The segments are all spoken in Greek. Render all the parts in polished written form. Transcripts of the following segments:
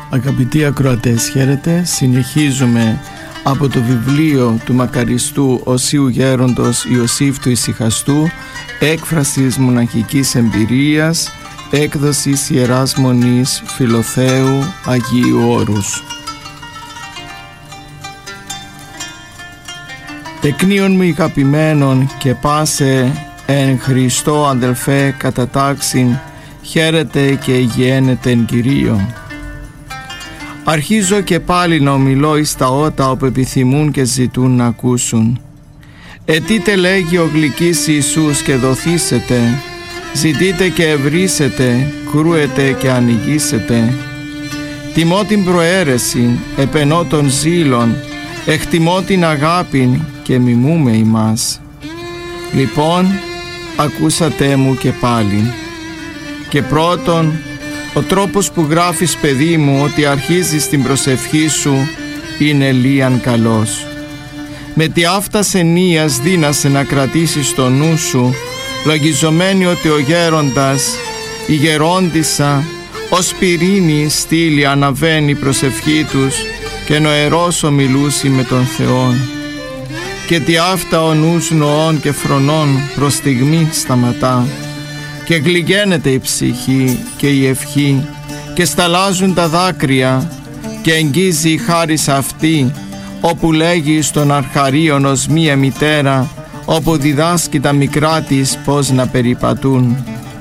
Αγαπητοί ακροατές, χαίρετε. Συνεχίζουμε από το βιβλίο του μακαριστού Οσίου Γέροντος Ιωσήφ του Ησυχαστού, έκφρασης μοναχικής εμπειρίας, έκδοσης Ιεράς Μονής Φιλοθέου Αγίου Όρους. Τεκνίων μου αγαπημένων και πάσε εν Χριστώ αδελφέ κατά τάξιν, χαίρετε και υγιένετε εν Κυρίω. Αρχίζω και πάλι να ομιλώ εις τα ότα όπου επιθυμούν και ζητούν να ακούσουν. Ετείτε λέγει ο γλυκής Ιησούς και δοθήσετε, ζητείτε και ευρύσετε, κρούετε και ανοιγήσετε. Τιμώ την προαίρεση, επενώ των ζήλων, εκτιμώ την αγάπην και μιμούμε ημάς. Λοιπόν, ακούσατε μου και πάλι. Και πρώτον, ο τρόπος που γράφεις, παιδί μου, ότι αρχίζεις την προσευχή σου είναι λίαν καλός. Με τι αυτάς ενίας δύνασε να κρατήσεις το νου σου, λογιζομένη ότι ο γέροντας, η γερόντισσα, ως πυρήνη στήλη αναβαίνει η προσευχή τους και νοερός ομιλούσι με τον Θεόν. Και τι αυτά ο νους νοών και φρονών προς στιγμή σταματά και γλυγαίνεται η ψυχή και η ευχή και σταλάζουν τα δάκρυα και εγγίζει η χάρις αυτή, όπου λέγει στον αρχαρίον ως μία μητέρα, όπου διδάσκει τα μικρά της πώς να περιπατούν.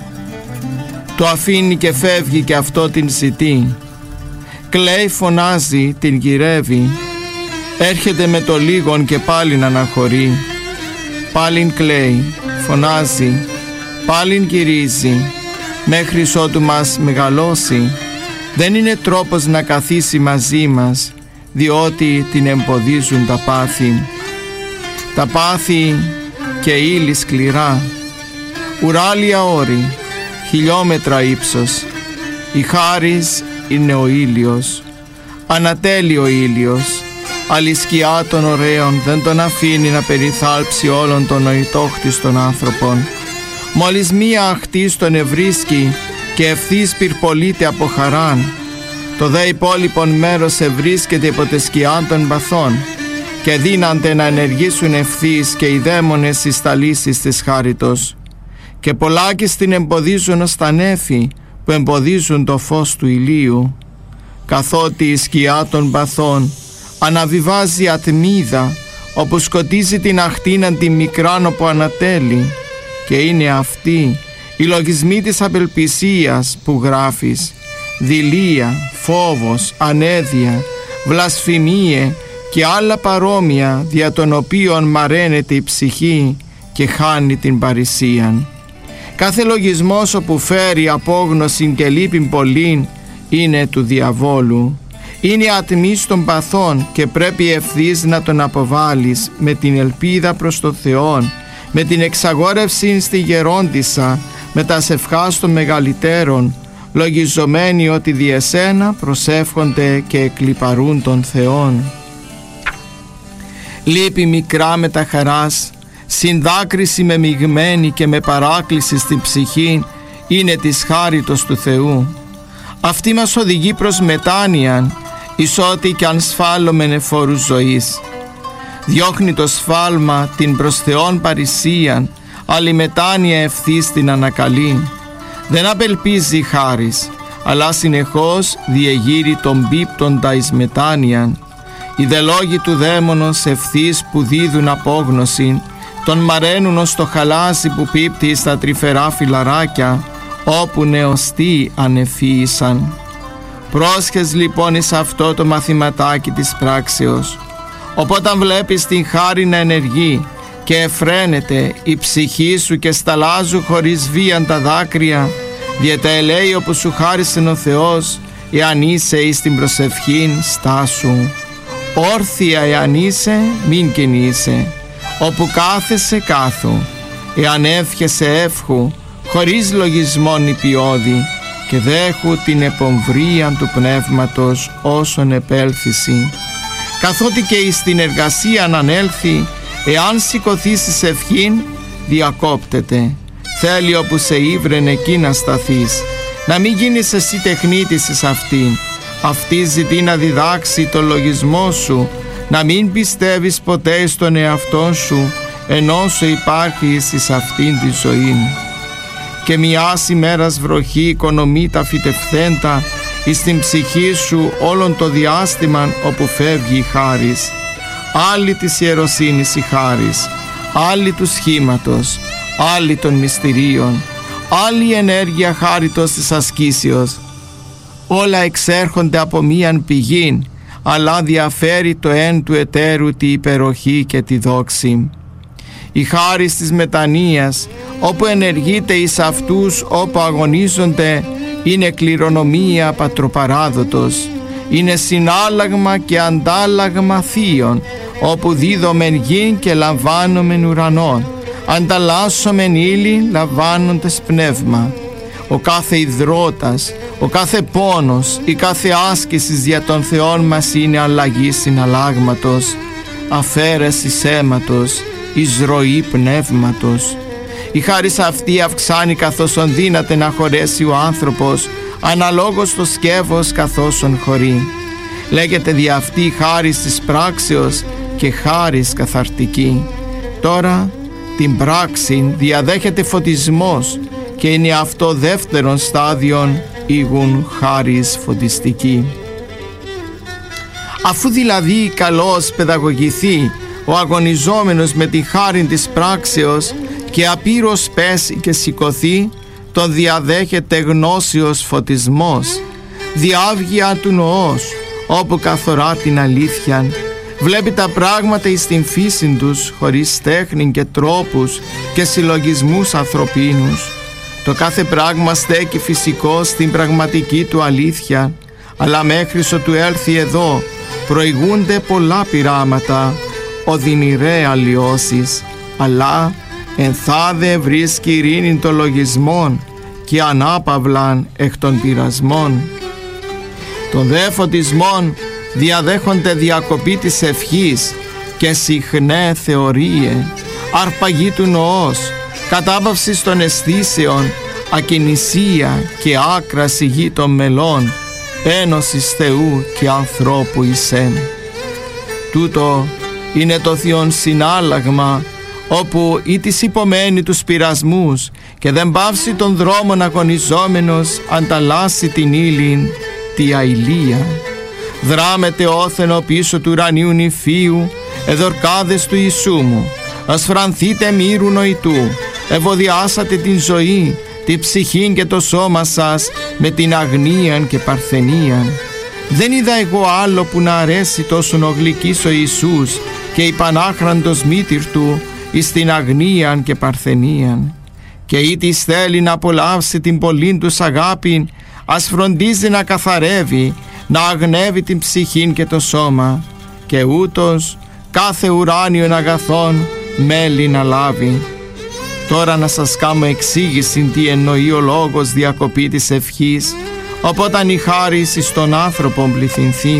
Το αφήνει και φεύγει και αυτό την ζητεί. Κλαίει, φωνάζει, την γυρεύει. Έρχεται με το λίγον και πάλιν αναχωρεί. Πάλιν κλαίει, φωνάζει, πάλιν γυρίζει, μέχρι ότου μας μεγαλώσει. Δεν είναι τρόπος να καθίσει μαζί μας, διότι την εμποδίζουν τα πάθη. Τα πάθη και ύλη σκληρά, ουράλια όρη, χιλιόμετρα ύψος. Η χάρις είναι ο ήλιος, ανατέλειο ήλιος. Αλισκιά των ωραίων δεν τον αφήνει να περιθάλψει όλων των νοητόχτιστων άνθρωπων. Μόλις μία αχτής τον ευρίσκει και ευθύς πυρπολείται από χαράν. Το δε υπόλοιπον μέρος ευρίσκεται υπό τη σκιά των παθών και δύνανται να ενεργήσουν ευθύς και οι δαίμονες εις τα λύσεις της χάριτος. Και πολλάκις την εμποδίζουν ως τα νέφη που εμποδίζουν το φως του ηλίου. Καθότι η σκιά των παθών αναβιβάζει ατμίδα, όπου σκοτίζει την αχτίναν τη μικράν όπου ανατέλει, και είναι αυτοί οι λογισμοί της απελπισίας που γράφεις, δειλία, φόβος, ανέδεια, βλασφημίε και άλλα παρόμοια, δια των οποίων μαραίνεται η ψυχή και χάνει την παρησίαν. Κάθε λογισμός όπου φέρει απόγνωση και λύπην πολλήν είναι του διαβόλου. Είναι ατμής των παθών και πρέπει ευθύς να τον αποβάλεις με την ελπίδα προς το Θεόν, με την εξαγόρευση στη γερόντισσα, με τα σευχάς των μεγαλυτέρων, λογιζομένοι ότι δι' εσένα προσεύχονται και εκλιπαρούν τον Θεόν. Λύπη μικρά με τα χαράς, συνδάκριση με μειγμένη και με παράκληση στην ψυχή είναι της χάριτος του Θεού. Αυτή μας οδηγεί προς μετάνοιαν, εις ό,τι κι αν σφάλωμεν εφόρους ζωής. Διώχνει το σφάλμα την προς Θεόν παρησίαν, αλλά η μετάνοια ευθύς την ανακαλεί. Δεν απελπίζει χάρις, αλλά συνεχώς διεγείρει τον πίπτοντα εις μετάνοιαν. Οι δε λόγοι του δαίμονος ευθύς που δίδουν απόγνωση, τον μαραίνουν ως το χαλάζι που πίπτει στα τρυφερά φυλαράκια, όπου νεοστοί ανεφύησαν. Πρόσχες λοιπόν εις αυτό το μαθηματάκι της πράξεως. Οπότε βλέπεις την χάρη να ενεργεί και εφραίνεται η ψυχή σου και σταλάζου χωρίς βίαν τα δάκρυα, διότι ελέει όπου σου χάρισεν ο Θεός, εάν είσαι εις την προσευχήν στάσου. Όρθια εάν είσαι, μην κινείσαι, όπου κάθεσαι κάθου, εάν εύχεσαι εύχου, χωρίς λογισμόν υπηώδη, και δέχου την επομβρίαν του πνεύματος όσον επέλθηση. Καθότι και εις την εργασία ανέλθει, εάν σηκωθείς ευχήν, διακόπτεται. Θέλει όπου σε ύβρεν εκεί να σταθείς, να μην γίνεις εσύ τεχνίτης εις αυτήν, Αυτή ζητεί να διδάξει το λογισμό σου, να μην πιστεύεις ποτέ στον εαυτό σου, ενώ σου υπάρχεις εις αυτήν τη ζωή. Και μιας ημέρας βροχή οικονομεί τα φυτευθέντα εις την ψυχή σου όλον το διάστημα όπου φεύγει η χάρις. Άλλη της ιεροσύνης η χάρις, άλλη του σχήματος, άλλη των μυστηρίων, άλλη ενέργεια χάριτος της ασκήσεως. Όλα εξέρχονται από μίαν πηγήν, αλλά διαφέρει το εν του εταίρου τη υπεροχή και τη δόξη. Η χάρις της μετανοίας, όπου ενεργείται εις αυτούς όπου αγωνίζονται, είναι κληρονομία πατροπαράδοτος, είναι συνάλλαγμα και αντάλλαγμα θείων, όπου δίδομεν γην και λαμβάνομεν ουρανών, ανταλλάσσομεν ύλη λαμβάνοντες πνεύμα. Ο κάθε ιδρώτας, ο κάθε πόνος, η κάθε άσκησης για τον Θεόν μας είναι αλλαγή συναλλάγματος, αφαίρεση αίματος, εισρωή πνεύματος. Η χάρις αυτή αυξάνει καθώς δύναται να χωρέσει ο άνθρωπος, αναλόγως το σκεύος καθώς χωρεί. Λέγεται δι' αυτή χάρις της πράξεως και χάρις καθαρτική. Τώρα την πράξη διαδέχεται φωτισμός και είναι αυτό δεύτερον στάδιον ήγουν χάρις φωτιστική. Αφού δηλαδή καλώς παιδαγωγηθεί ο αγωνιζόμενος με τη χάρη της πράξεως και απείρως πέσει και σηκωθεί, τον διαδέχεται γνώσιος φωτισμός, διάβγεια του νοός, όπου καθορά την αλήθεια, βλέπει τα πράγματα εις την φύση τους, χωρίς τέχνη και τρόπους και συλλογισμούς ανθρωπίνους. Το κάθε πράγμα στέκει φυσικό στην πραγματική του αλήθεια, αλλά μέχρι ότου έλθει εδώ προηγούνται πολλά πειράματα, οδυνηρέ αλλοιώσεις, αλλά ενθάδε βρίσκει ειρήνη των λογισμών και ανάπαυλαν εκ των πειρασμών. Τον δε φωτισμόν διαδέχονται διακοπή της ευχής και συχνέ θεωρίε, αρπαγή του νοός, κατάπαυση των αισθήσεων, ακινησία και άκρα σιγή των μελών, ένωσης Θεού και ανθρώπου εις εν. Τούτο είναι το θείον συνάλλαγμα, όπου ή της υπομένει τους πειρασμούς και δεν πάυσει τον δρόμον αγωνιζόμενος ανταλλάσσει την ύλην, τη αηλία. Δράμεται όθενο πίσω του ουρανίου νηφίου, εδορκάδες του Ιησού μου, ασφρανθείτε μύρου νοητού, ευωδιάσατε την ζωή, τη ψυχή και το σώμα σας με την αγνίαν και παρθενίαν. Δεν είδα εγώ άλλο που να αρέσει τόσον ο γλυκής ο Ιησούς και η πανάχραντος μήτηρ του εις την αγνίαν και παρθενίαν. Και ή της θέλει να απολαύσει την πολλήν τους αγάπην, ας φροντίζει να καθαρεύει, να αγνεύει την ψυχήν και το σώμα, και ούτως κάθε ουράνιον αγαθόν μέλη να λάβει. Τώρα να σας κάνω εξήγηση τι εννοεί ο λόγος διακοπή της ευχής, οπόταν η χάρις εις τον άνθρωπον πληθυνθεί.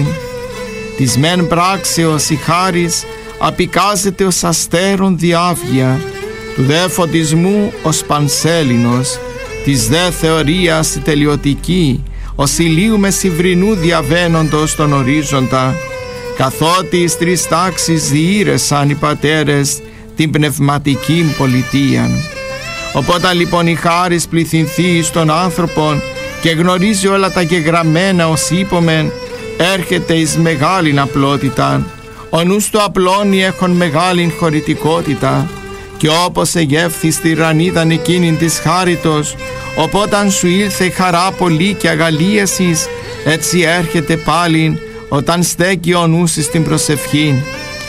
Της μεν πράξεως η χάρις απικάζεται ως αστέρων διάβγεια, του δε φωτισμού ως πανσέλινος, της δε θεωρίας η τελειωτική, ως ηλίου μεσηβρινού διαβαίνοντος τον ορίζοντα, καθότι εις τρεις τάξεις διήρεσαν οι πατέρες την πνευματική πολιτεία. Οπότε λοιπόν η χάρις πληθυνθεί στον άνθρωπον και γνωρίζει όλα τα γεγραμμένα ως είπομεν, έρχεται εις μεγάλην απλότητα. Ο νους του απλώνει έχων μεγάλην χωρητικότητα, και όπως εγεύθη στη ρανίδαν εκείνην της χάριτος, οπόταν σου ήλθε χαρά πολύ και αγαλίασης, έτσι έρχεται πάλιν όταν στέκει ο νους στην προσευχή.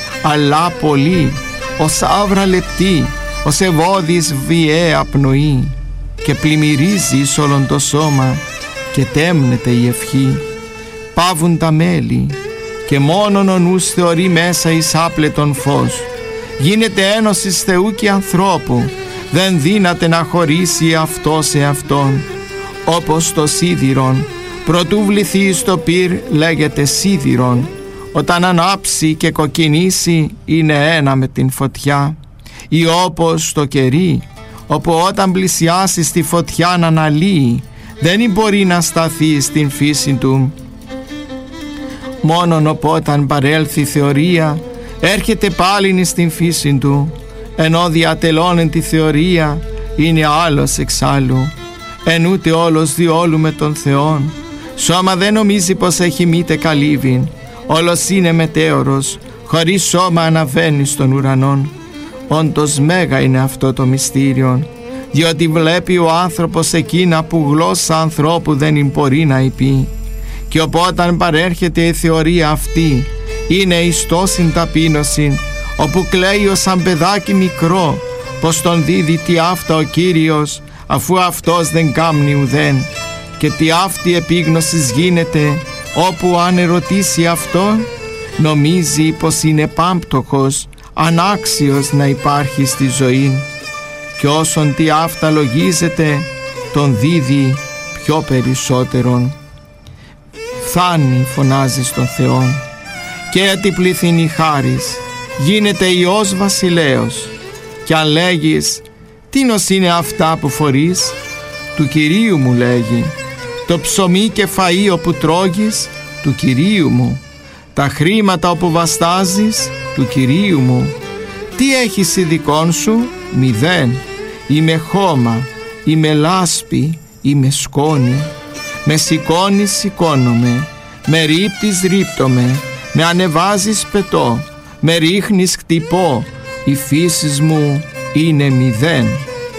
Αλλά πολύ, ως άβρα λεπτή, ως ευώδης βιαία πνοή, και πλημμυρίζει εις όλον το σώμα και τέμνεται η ευχή. Πάβουν τα μέλη και μόνον ο νους θεωρεί μέσα εις άπλετον φως. Γίνεται ένωσης Θεού και ανθρώπου, δεν δύναται να χωρίσει αυτό σε αυτόν. Όπως το σίδηρον, προτού βληθεί στο πυρ λέγεται σίδηρον, όταν ανάψει και κοκκινήσει είναι ένα με την φωτιά. Ή όπως το κερί, όπου όταν πλησιάσει στη φωτιά να αναλύει, δεν μπορεί να σταθεί στην φύση του. Μόνον οπότε παρέλθει η θεωρία, έρχεται πάλιν στην φύση του, ενώ διατελώνεν τη θεωρία, είναι άλλος εξάλλου, εν ούτε όλος διόλου με τον Θεόν. Σώμα δεν νομίζει πως έχει μήτε καλύβιν, όλος είναι μετέωρος, χωρίς σώμα αναβαίνει στον ουρανόν. Όντως μέγα είναι αυτό το μυστήριον, διότι βλέπει ο άνθρωπος εκείνα που γλώσσα ανθρώπου δεν μπορεί να υπεί. Και οπότε παρέρχεται η θεωρία αυτή, είναι εις τόσην ταπείνωσιν, όπου κλαίει ως σαν παιδάκι μικρό, πως τον δίδει τι αυτά ο Κύριος, αφού αυτός δεν κάμνει ουδέν. Και τι αυτή επίγνωσης γίνεται, όπου αν ερωτήσει αυτόν, νομίζει πως είναι πάμπτωχος, ανάξιος να υπάρχει στη ζωή. Και όσον τι αυτά λογίζεται, τον δίδει πιο περισσότερον. Φθάνει, φωνάζει στον Θεόν, και έτυπληθήν η χάρις, γίνεται Υιός βασιλέος. Κι αν λέγεις, τίνος είναι αυτά που φορείς, του Κυρίου μου λέγει. Το ψωμί και φαΐ που τρώγεις, του Κυρίου μου. Τα χρήματα όπου βαστάζεις, του Κυρίου μου. Τι έχεις ειδικών σου? Μηδέν. Είμαι χώμα, είμαι λάσπη, είμαι σκόνη. Με σηκώνεις, σηκώνομαι, με ρίπτεις, ρίπτομαι, με ανεβάζεις, πετώ, με ρίχνεις, χτυπώ, η φύση μου είναι μηδέν.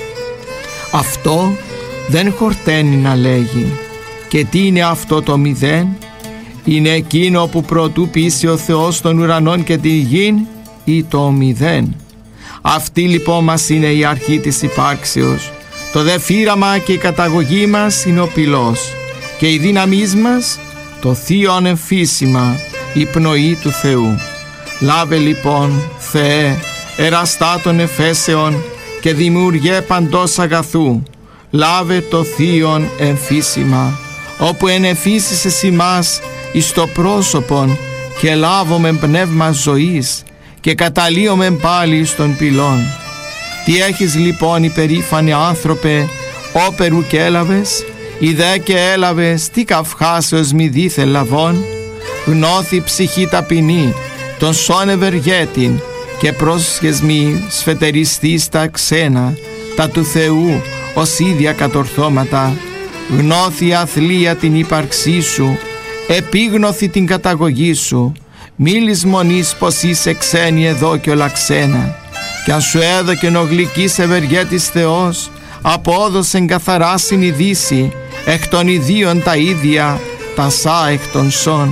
Αυτό δεν χορταίνει να λέγει. Και τι είναι αυτό το μηδέν? Είναι εκείνο που προτού πείσει ο Θεός των ουρανών και τη γην, ή το μηδέν. Αυτή λοιπόν μας είναι η αρχή της υπάρξεως. Το δε φύραμα και η καταγωγή μας είναι ο πυλός, και η δύναμής μας το θείον εμφύσιμα, η πνοή του Θεού. Λάβε λοιπόν, Θεέ, εραστά των εφέσεων και δημιουργέ παντός αγαθού, λάβε το θείον εμφύσιμα, όπου ενεφύσισες ημάς εις το πρόσωπον, και λάβομεν πνεύμα ζωής και καταλύομεν πάλι στον πυλών. Τι έχεις λοιπόν, υπερήφανε άνθρωπε, όπερου και έλαβες? Η δε και έλαβες, τι καυχάσεως μη δίθεν λαβών? Γνώθη ψυχή ταπεινή, τον σών ευεργέτην, και πρόσχες μη σφετεριστείς τα ξένα, τα του Θεού ως ίδια κατορθώματα. Γνώθη αθλία την ύπαρξή σου, επίγνωθη την καταγωγή σου. Μη λησμονείς πως είσαι ξένη εδώ και όλα ξένα. Κι αν σου έδωκεν ο γλυκής ευεργέτης Θεός, απόδωσεν καθαρά συνειδήσει, εκ των ιδίων τα ίδια, τα σά εκ των σών.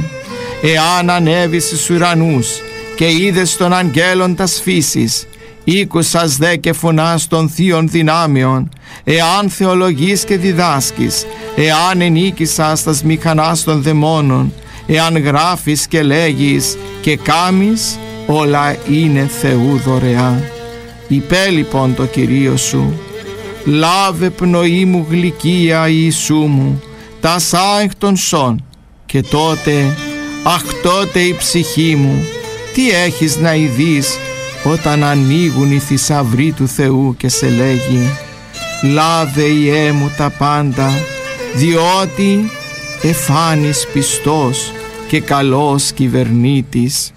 Εάν ανέβεις εις ουρανούς και είδες των αγγέλων τας φύσης, ήκουσας δε και φωνάς των θείων δυνάμεων, εάν θεολογείς και διδάσκεις, εάν ενίκησας τας μηχανάς των δαιμόνων, εάν γράφεις και λέγεις και κάμεις, όλα είναι Θεού δωρεά. Υπέ λοιπόν το Κυρίο σου. Λάβε πνοή μου γλυκία Ιησού μου, τα σά εκ των σών. Και τότε, αχ τότε η ψυχή μου, τι έχεις να ειδείς όταν ανοίγουν οι θησαυροί του Θεού και σε λέγει, λάβε Υιέ μου τα πάντα, διότι εφάνεις πιστός και καλός κυβερνήτης.